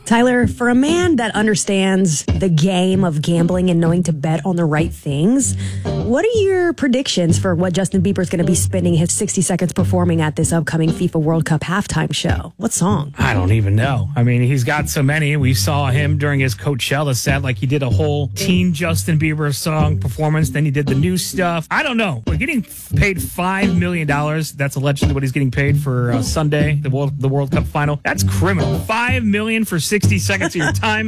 Tyler, for a man that understands the game of gambling and knowing to bet on the right things, what are your predictions for what Justin Bieber's going to be spending his 60 seconds performing at this upcoming FIFA World Cup halftime show? What song? I don't even know. I mean, he's got so many. We saw him during his Coachella set, like he did a whole teen Justin Bieber song performance. Then he did the new stuff. I don't know. We're getting paid $5 million. That's allegedly what he's getting paid for Sunday, the World Cup final. That's criminal. $5 million for 60 seconds of your time.